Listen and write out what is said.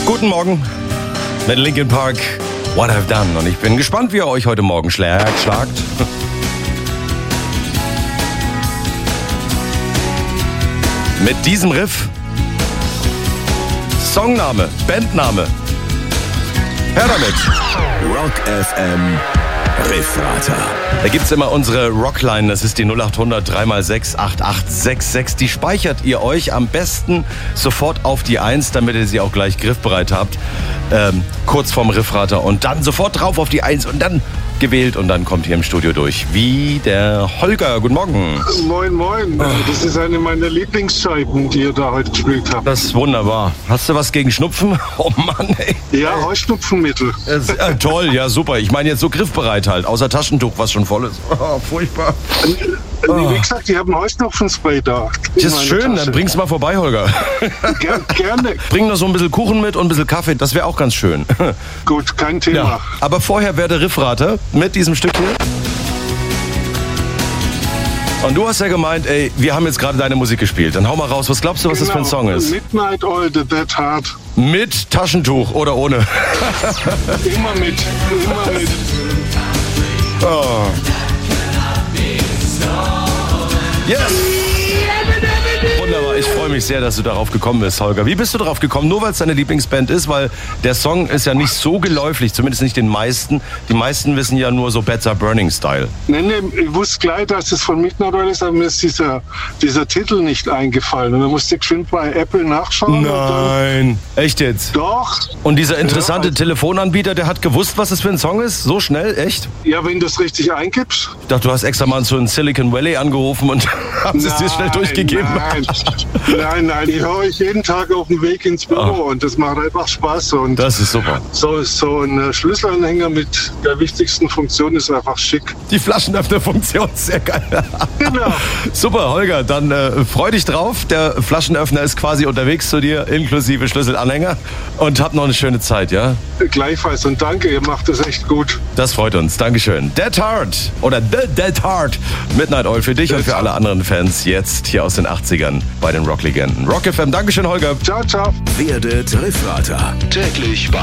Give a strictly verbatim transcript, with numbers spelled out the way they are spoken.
Guten Morgen mit Linkin Park, What I've Done. Und ich bin gespannt, wie ihr euch heute Morgen schlagt. schlagt. Mit diesem Riff, Songname, Bandname. Her damit. Rock F M Riffrater. Da gibt's immer unsere Rockline, das ist die null acht hundert drei mal sechs acht acht sechs sechs. Die speichert ihr euch am besten sofort auf die eins, damit ihr sie auch gleich griffbereit habt. Ähm, kurz vorm Riffrater und dann sofort drauf auf die eins und dann gewählt und dann kommt hier im Studio durch. Wie der Holger. Guten Morgen. Moin, moin. Das ist eine meiner Lieblingsscheiben, die ihr da heute gespielt habt. Das ist wunderbar. Hast du was gegen Schnupfen? Oh Mann, ey. Ja, Heuschnupfenmittel. Das, äh, toll, ja super. Ich meine jetzt so griffbereit halt, außer Taschentuch, was schon voll ist. Oh, furchtbar. Oh. Wie gesagt, ich habe ein Heuschnupfenspray da. Das ist schön, Tasche. Dann bring's mal vorbei, Holger. Ger gerne. Bring noch so ein bisschen Kuchen mit und ein bisschen Kaffee, das wäre auch ganz schön. Gut, kein Thema. Ja. Aber vorher wäre der Riffrater mit diesem Stück hier. Und du hast ja gemeint, ey, wir haben jetzt gerade deine Musik gespielt. Dann hau mal raus, was glaubst du, was genau. das für ein Song ist? Midnight Oil, The Dead Heart. Mit Taschentuch oder ohne? Immer mit, immer mit. Oh. Yes! Wunderbar, ich freue mich sehr, dass du darauf gekommen bist, Holger. Wie bist du darauf gekommen? Nur weil es deine Lieblingsband ist, weil der Song ist ja nicht so geläufig, zumindest nicht den meisten. Die meisten wissen ja nur so Beds Are Burning Style. Nee, nee, ich wusste gleich, dass es von Midnight Oil ist, aber mir ist dieser, dieser Titel nicht eingefallen. Und dann musste ich geschwind bei Apple nachschauen. Nein, echt jetzt? Doch. Und dieser interessante ja, also Telefonanbieter, der hat gewusst, was es für ein Song ist? So schnell, echt? Ja, wenn du es richtig eingibst. Ich dachte, du hast extra mal so in Silicon Valley angerufen und haben es dir schnell durchgegeben. Nein, nein, nein, ich höre euch jeden Tag auf dem Weg ins Büro oh. und das macht einfach Spaß. Und das ist super. So, so ein Schlüsselanhänger mit der wichtigsten Funktion ist einfach schick. Die Flaschenöffner-Funktion, sehr geil. Genau. Super, Holger, dann äh, freu dich drauf. Der Flaschenöffner ist quasi unterwegs zu dir, inklusive Schlüsselanhänger. Und hab noch eine schöne Zeit, ja? Gleichfalls und danke, ihr macht es echt gut. Das freut uns, Dankeschön. Dead Heart oder The Dead Heart. Midnight Oil für dich Dead und für alle anderen Fans jetzt hier aus den achtzigern bei den Rocklegenden. Rock F M, Dankeschön, Holger. Ciao, ciao. Werdet Riffrater. Täglich bei